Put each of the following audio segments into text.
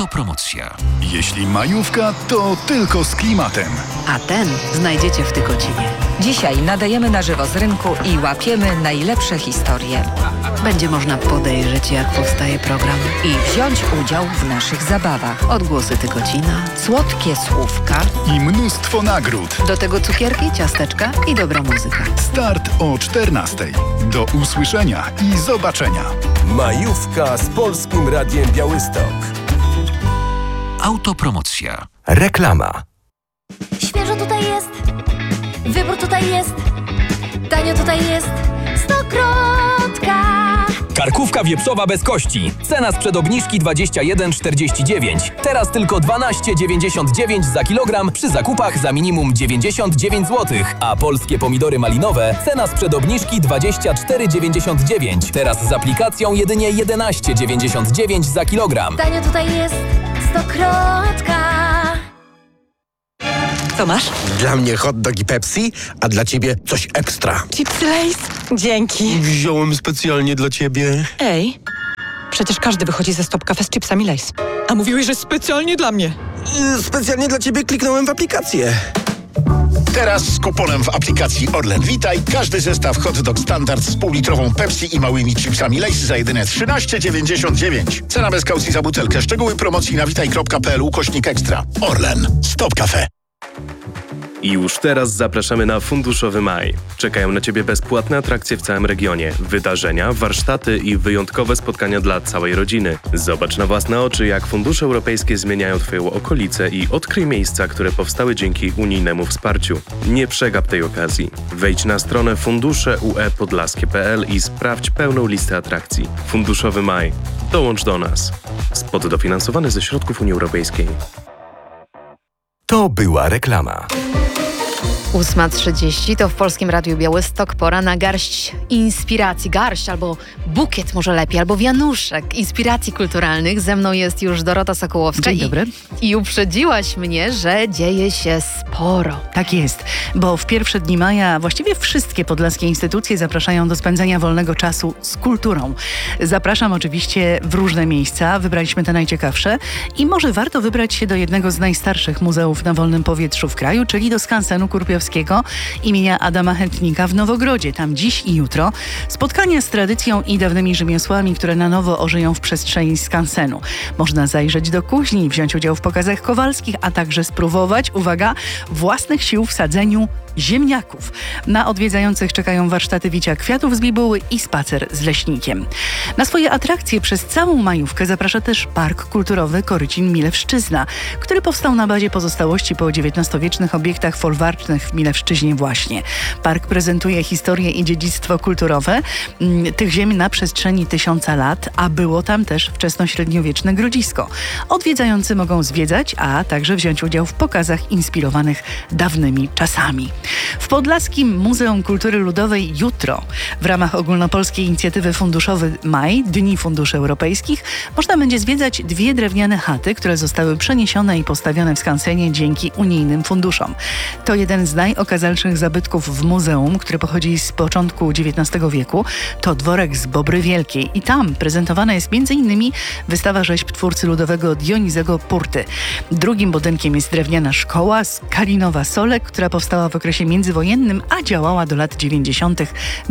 Autopromocja. Jeśli majówka, to tylko z klimatem. A ten znajdziecie w Tykocinie. Dzisiaj nadajemy na żywo z rynku i łapiemy najlepsze historie. Będzie można podejrzeć, jak powstaje program. I wziąć udział w naszych zabawach. Odgłosy Tykocina. Słodkie słówka. I mnóstwo nagród. Do tego cukierki, ciasteczka i dobra muzyka. Start o 14:00. Do usłyszenia i zobaczenia. Majówka z Polskim Radiem Białystok. Autopromocja. Reklama. Świeżo tutaj jest, wybór tutaj jest, tanio tutaj jest, Stokrotka. Karkówka wieprzowa bez kości. Cena sprzed obniżki 21,49. Teraz tylko 12,99 za kilogram przy zakupach za minimum 99 zł. A polskie pomidory malinowe cena sprzed obniżki 24,99. Teraz z aplikacją jedynie 11,99 za kilogram. Tanio tutaj jest, Stokrotka. Co masz? Dla mnie hot dog i Pepsi, a dla ciebie coś ekstra. Chipsy Lay's. Dzięki. Wziąłem specjalnie dla ciebie. Ej, przecież każdy wychodzi ze Stop Cafe z chipsami Lay's. A mówiłeś, że specjalnie dla mnie. Specjalnie dla ciebie kliknąłem w aplikację. Teraz z kuponem w aplikacji Orlen Witaj każdy zestaw hot dog standard z półlitrową Pepsi i małymi chipsami Lay's za jedyne 13,99. Cena bez kaucji za butelkę. Szczegóły promocji na witaj.pl/ekstra. Orlen. Stop Cafe. I już teraz zapraszamy na Funduszowy Maj. Czekają na Ciebie bezpłatne atrakcje w całym regionie, wydarzenia, warsztaty i wyjątkowe spotkania dla całej rodziny. Zobacz na własne oczy, jak fundusze europejskie zmieniają Twoją okolicę i odkryj miejsca, które powstały dzięki unijnemu wsparciu. Nie przegap tej okazji. Wejdź na stronę funduszeuepodlaskie.pl i sprawdź pełną listę atrakcji. Funduszowy Maj. Dołącz do nas. Spot dofinansowany ze środków Unii Europejskiej. To była reklama. 8:30 to w Polskim Radiu Białystok pora na garść inspiracji. Garść albo bukiet może lepiej, albo wianuszek inspiracji kulturalnych. Ze mną jest już Dorota Sokołowska. Dzień dobry. I uprzedziłaś mnie, że dzieje się sporo. Tak jest, bo w pierwsze dni maja właściwie wszystkie podlaskie instytucje zapraszają do spędzenia wolnego czasu z kulturą. Zapraszam oczywiście w różne miejsca, wybraliśmy te najciekawsze i może warto wybrać się do jednego z najstarszych muzeów na wolnym powietrzu w kraju, czyli do skansenu Kurpiowskiego imienia Adama Chętnika w Nowogrodzie. Tam dziś i jutro spotkania z tradycją i dawnymi rzemiosłami, które na nowo ożyją w przestrzeni skansenu. Można zajrzeć do kuźni, wziąć udział w pokazach kowalskich, a także spróbować, uwaga, własnych sił w sadzeniu ziemniaków. Na odwiedzających czekają warsztaty wicia kwiatów z bibuły i spacer z leśnikiem. Na swoje atrakcje przez całą majówkę zaprasza też Park Kulturowy Korycin-Milewszczyzna, który powstał na bazie pozostałości po XIX-wiecznych obiektach folwarcznych w Milewszczyźnie właśnie. Park prezentuje historię i dziedzictwo kulturowe tych ziem na przestrzeni 1000 lat, a było tam też wczesnośredniowieczne grodzisko. Odwiedzający mogą zwiedzać, a także wziąć udział w pokazach inspirowanych dawnymi czasami. W Podlaskim Muzeum Kultury Ludowej jutro w ramach ogólnopolskiej inicjatywy Funduszowy Maj, Dni Funduszy Europejskich, można będzie zwiedzać 2 drewniane chaty, które zostały przeniesione i postawione w skansenie dzięki unijnym funduszom. To jeden z najokazalszych zabytków w muzeum, który pochodzi z początku XIX wieku. To dworek z Bobry Wielkiej i tam prezentowana jest m.in. wystawa rzeźb twórcy ludowego Dionizego Purty. Drugim budynkiem jest drewniana szkoła z Kalinowa-Solek, która powstała w okresie międzywojennym, a działała do lat 90.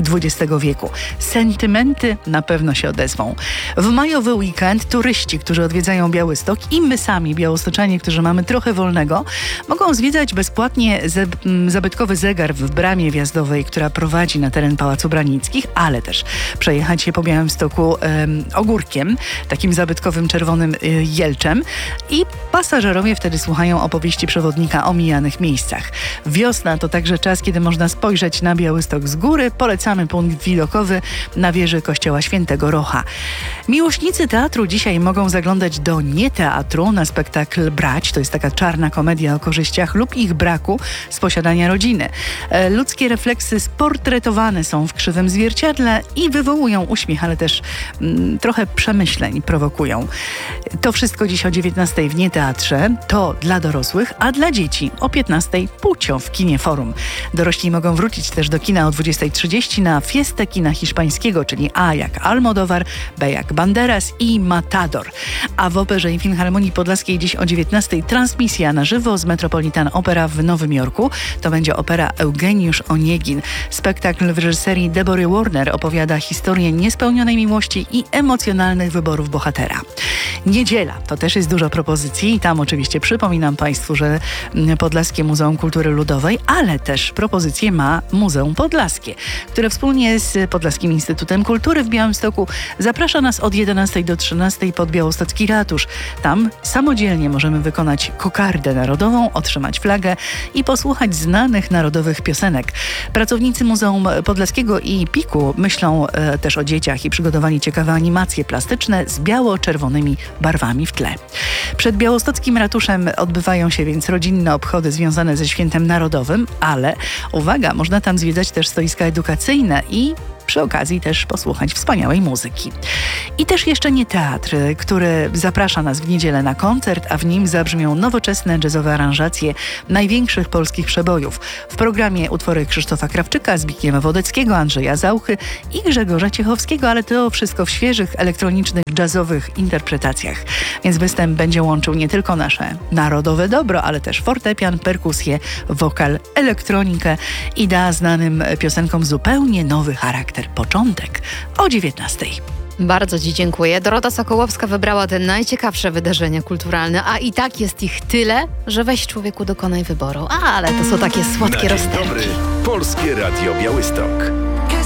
XX wieku. Sentymenty na pewno się odezwą. W majowy weekend turyści, którzy odwiedzają Białystok i my sami, białostoczanie, którzy mamy trochę wolnego, mogą zwiedzać bezpłatnie zabytkowy zegar w bramie wjazdowej, która prowadzi na teren Pałacu Branickich, ale też przejechać się po Białymstoku ogórkiem, takim zabytkowym czerwonym jelczem i pasażerowie wtedy słuchają opowieści przewodnika o mijanych miejscach. Wiosna to także czas, kiedy można spojrzeć na Białystok z góry. Polecamy punkt widokowy na wieży kościoła Świętego Rocha. Miłośnicy teatru dzisiaj mogą zaglądać do nieteatru na spektakl Brać. To jest taka czarna komedia o korzyściach lub ich braku z posiadania rodziny. Ludzkie refleksy sportretowane są w krzywym zwierciadle i wywołują uśmiech, ale też trochę przemyśleń prowokują. To wszystko dziś o 19:00 w Nieteatrze. To dla dorosłych, a dla dzieci o 15:00 Pucio w Kinie Forum. Dorośli mogą wrócić też do kina o 20:30 na Fiestę Kina Hiszpańskiego, czyli A jak Almodóvar, B jak Banderas i Matador. A w Operze i Filharmonii Podlaskiej dziś o 19:00 transmisja na żywo z Metropolitan Opera w Nowym Jorku. To będzie opera Eugeniusz Oniegin. Spektakl w reżyserii Debory Warner opowiada historię niespełnionej miłości i emocjonalnych wyborów bohatera. Niedziela to też jest dużo propozycji i tam oczywiście przypominam Państwu, że Podlaskie Muzeum Kultury Ludowej, ale też propozycje ma Muzeum Podlaskie, które wspólnie z Podlaskim Instytutem Kultury w Białymstoku zaprasza nas od 11:00 do 13:00 pod białostocki ratusz. Tam samodzielnie możemy wykonać kokardę narodową, otrzymać flagę i posłuchać znanych narodowych piosenek. Pracownicy Muzeum Podlaskiego i PIK-u myślą też o dzieciach i przygotowali ciekawe animacje plastyczne z biało-czerwonymi barwami w tle. Przed białostockim ratuszem odbywają się więc rodzinne obchody związane ze Świętem Narodowym, ale uwaga, można tam zwiedzać też stoiska edukacyjne i przy okazji też posłuchać wspaniałej muzyki. I też jeszcze Nieteatr, który zaprasza nas w niedzielę na koncert, a w nim zabrzmią nowoczesne jazzowe aranżacje największych polskich przebojów. W programie utwory Krzysztofa Krawczyka, Zbigniewa Wodeckiego, Andrzeja Zauchy i Grzegorza Ciechowskiego, ale to wszystko w świeżych, elektronicznych, jazzowych interpretacjach. Więc występ będzie łączył nie tylko nasze narodowe dobro, ale też fortepian, perkusję, wokal, elektronikę i da znanym piosenkom zupełnie nowy charakter. Początek o 19:00. Bardzo Ci dziękuję. Dorota Sokołowska wybrała te najciekawsze wydarzenia kulturalne, a i tak jest ich tyle, że weź człowieku dokonaj wyboru. Ale to są takie słodkie rozterki. Dobry, Polskie Radio Białystok.